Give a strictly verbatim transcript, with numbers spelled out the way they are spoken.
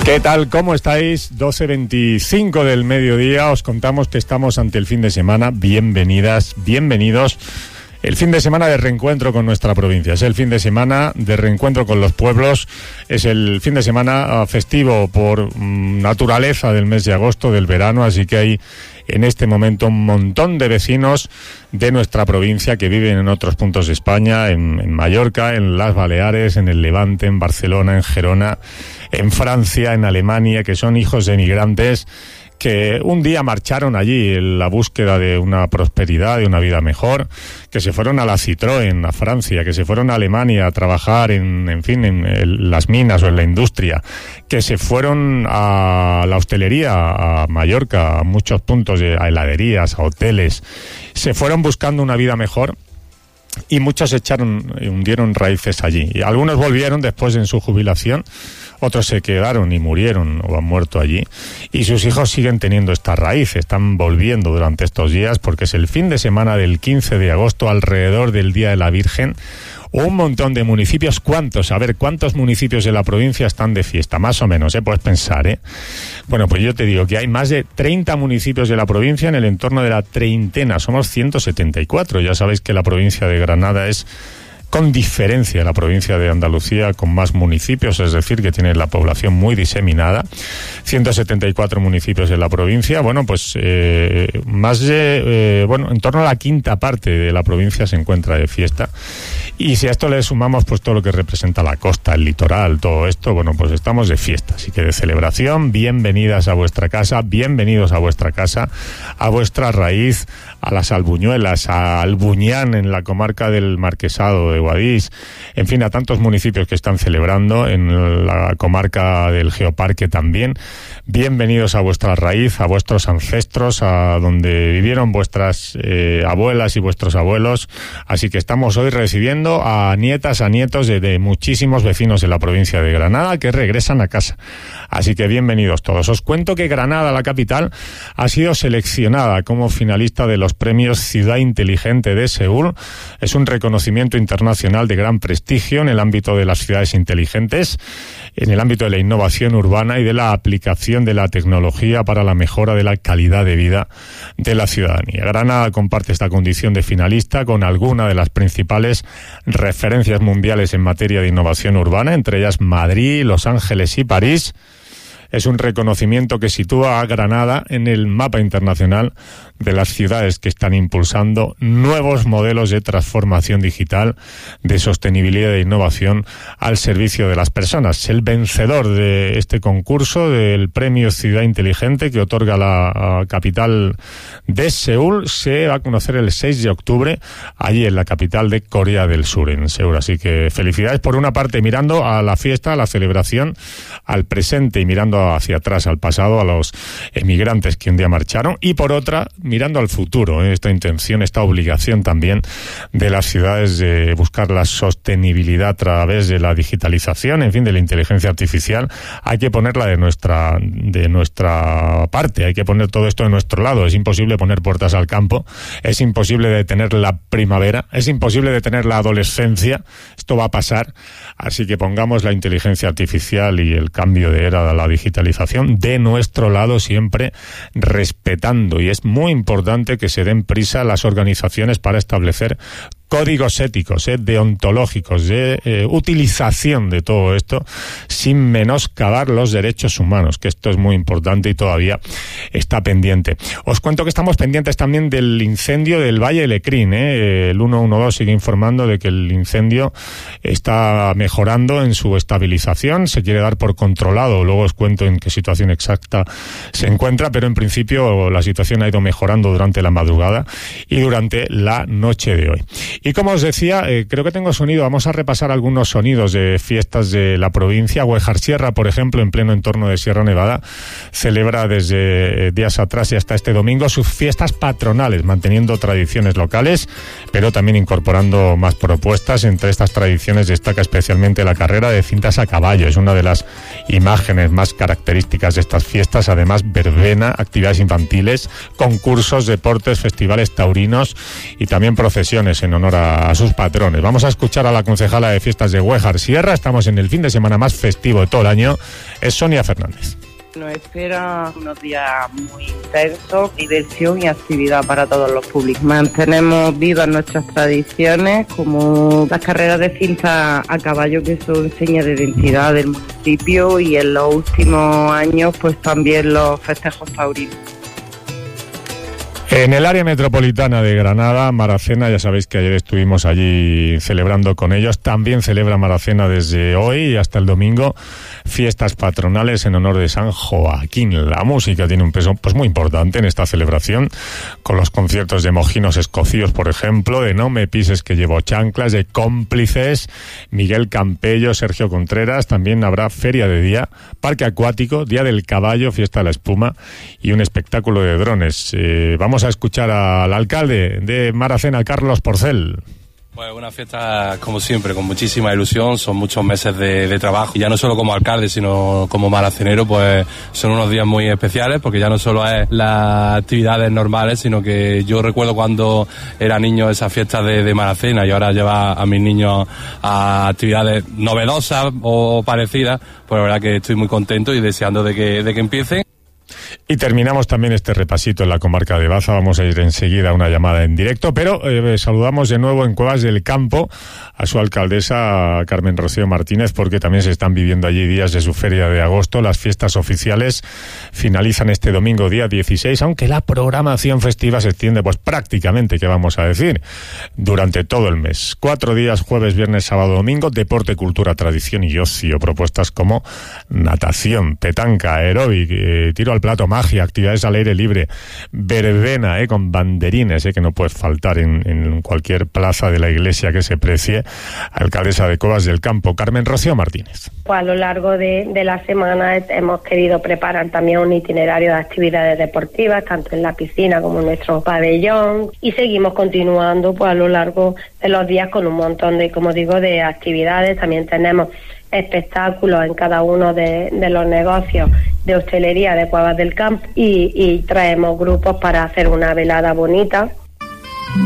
¿Qué tal? ¿Cómo estáis? doce veinticinco del mediodía. Os contamos que estamos ante el fin de semana. Bienvenidas, bienvenidos. El fin de semana de reencuentro con nuestra provincia. Es el fin de semana de reencuentro con los pueblos. Es el fin de semana festivo por mmm, naturaleza del mes de agosto, del verano. Así que hay en este momento un montón de vecinos de nuestra provincia que viven en otros puntos de España, en, en Mallorca, en las Baleares, en el Levante, en Barcelona, en Gerona, en Francia, en Alemania, que son hijos de emigrantes que un día marcharon allí en la búsqueda de una prosperidad, de una vida mejor, que se fueron a la Citroën, a Francia, que se fueron a Alemania a trabajar en, en fin, en el, las minas o en la industria, que se fueron a la hostelería, a Mallorca, a muchos puntos, de, a heladerías, a hoteles, se fueron buscando una vida mejor. Y muchos echaron, hundieron raíces allí. Y algunos volvieron después en su jubilación, otros se quedaron y murieron o han muerto allí. Y sus hijos siguen teniendo estas raíces, están volviendo durante estos días porque es el fin de semana del quince de agosto, alrededor del Día de la Virgen. Un montón de municipios. ¿Cuántos? A ver, ¿cuántos municipios de la provincia están de fiesta? Más o menos, ¿eh? Puedes pensar, ¿eh? Bueno, pues yo te digo que hay más de treinta municipios de la provincia en el entorno de la treintena. Somos ciento setenta y cuatro. Ya sabéis que la provincia de Granada es, con diferencia, la provincia de Andalucía con más municipios, es decir, que tiene la población muy diseminada. ciento setenta y cuatro municipios en la provincia. Bueno, pues eh, más de, eh, bueno, en torno a la quinta parte de la provincia se encuentra de fiesta. Y si a esto le sumamos pues todo lo que representa la costa, el litoral, todo esto, bueno, pues estamos de fiesta, así que de celebración. Bienvenidas a vuestra casa, bienvenidos a vuestra casa, a vuestra raíz, a las Albuñuelas, a Albuñán en la comarca del Marquesado de Guadix, en fin, a tantos municipios que están celebrando, en la comarca del Geoparque también. Bienvenidos a vuestra raíz, a vuestros ancestros, a donde vivieron vuestras eh, abuelas y vuestros abuelos. Así que estamos hoy recibiendo a nietas, a nietos de, de muchísimos vecinos de la provincia de Granada que regresan a casa. Así que bienvenidos todos. Os cuento que Granada, la capital, ha sido seleccionada como finalista de los premios Ciudad Inteligente de Seúl. Es un reconocimiento internacional de gran prestigio en el ámbito de las ciudades inteligentes, en el ámbito de la innovación urbana y de la aplicación de la tecnología para la mejora de la calidad de vida de la ciudadanía. Granada comparte esta condición de finalista con alguna de las principales referencias mundiales en materia de innovación urbana, entre ellas Madrid, Los Ángeles y París. Es un reconocimiento que sitúa a Granada en el mapa internacional de las ciudades que están impulsando nuevos modelos de transformación digital, de sostenibilidad e innovación al servicio de las personas. El vencedor de este concurso del Premio Ciudad Inteligente que otorga la capital de Seúl se va a conocer el seis de octubre allí en la capital de Corea del Sur, en Seúl. Así que felicidades por una parte mirando a la fiesta, a la celebración, al presente y mirando hacia atrás, al pasado, a los emigrantes que un día marcharon, y por otra, mirando al futuro, ¿eh? Esta intención, esta obligación también de las ciudades de buscar la sostenibilidad a través de la digitalización, en fin, de la inteligencia artificial. Hay que ponerla de nuestra, de nuestra parte, hay que poner todo esto de nuestro lado. Es imposible poner puertas al campo, es imposible detener la primavera, es imposible detener la adolescencia. Esto va a pasar, así que pongamos la inteligencia artificial y el cambio de era de la digitalización de nuestro lado, siempre respetando, y es muy importante que se den prisa las organizaciones para establecer códigos éticos, eh, deontológicos, de eh, utilización de todo esto, sin menoscabar los derechos humanos, que esto es muy importante y todavía está pendiente. Os cuento que estamos pendientes también del incendio del Valle de Lecrín. Eh. El ciento doce sigue informando de que el incendio está mejorando en su estabilización, se quiere dar por controlado, luego os cuento en qué situación exacta se encuentra, pero en principio la situación ha ido mejorando durante la madrugada y durante la noche de hoy. Y como os decía, eh, creo que tengo sonido. Vamos a repasar algunos sonidos de fiestas de la provincia. Güejar Sierra, por ejemplo, en pleno entorno de Sierra Nevada, celebra desde eh, días atrás y hasta este domingo sus fiestas patronales, manteniendo tradiciones locales, pero también incorporando más propuestas. Entre estas tradiciones destaca especialmente la carrera de cintas a caballo. Es una de las imágenes más características de estas fiestas. Además, verbena, actividades infantiles, concursos, deportes, festivales taurinos y también procesiones en honor a, a sus patrones. Vamos a escuchar a la concejala de fiestas de Güéjar Sierra. Estamos en el fin de semana más festivo de todo el año. Es Sonia Fernández. Nos espera unos días muy intensos, diversión y actividad para todos los públicos. Mantenemos vivas nuestras tradiciones, como las carreras de cinta a caballo, que son señas de identidad del municipio, y en los últimos años pues también los festejos taurinos. En el área metropolitana de Granada, Maracena, ya sabéis que ayer estuvimos allí celebrando con ellos. También celebra Maracena desde hoy y hasta el domingo fiestas patronales en honor de San Joaquín. La música tiene un peso pues muy importante en esta celebración, con los conciertos de Mojinos Escocíos, por ejemplo, de No me pises que llevo chanclas, de Cómplices, Miguel Campello, Sergio Contreras. También habrá feria de día, parque acuático, Día del Caballo, fiesta de la espuma y un espectáculo de drones. Eh, vamos a escuchar al alcalde de Maracena, Carlos Porcel. Pues una fiesta, como siempre, con muchísima ilusión. Son muchos meses de, de trabajo, y ya no solo como alcalde, sino como maracenero, pues son unos días muy especiales, porque ya no solo es las actividades normales, sino que yo recuerdo cuando era niño esas fiestas de, de Maracena, y ahora llevar a mis niños a actividades novedosas o parecidas. Pues la verdad que estoy muy contento y deseando de que, de que empiecen. Y terminamos también este repasito en la comarca de Baza. Vamos a ir enseguida a una llamada en directo, pero eh, saludamos de nuevo en Cuevas del Campo a su alcaldesa Carmen Rocío Martínez, porque también se están viviendo allí días de su feria de agosto. Las fiestas oficiales finalizan este domingo día dieciséis, aunque la programación festiva se extiende pues prácticamente, ¿qué vamos a decir?, durante todo el mes. Cuatro días, jueves, viernes, sábado, domingo, deporte, cultura, tradición y ocio. Propuestas como natación, petanca, aeróbic, eh, tiro al plato, magia, actividades al aire libre, verbena, eh, con banderines, eh, que no puede faltar en, en cualquier plaza de la iglesia que se precie. Alcaldesa de Cuevas del Campo, Carmen Rocío Martínez. Pues a lo largo de, de la semana hemos querido preparar también un itinerario de actividades deportivas, tanto en la piscina como en nuestro pabellón, y seguimos continuando pues a lo largo de los días con un montón de, como digo, de actividades. También tenemos espectáculos en cada uno de, de los negocios de hostelería de Cuevas del Campo, y, y traemos grupos para hacer una velada bonita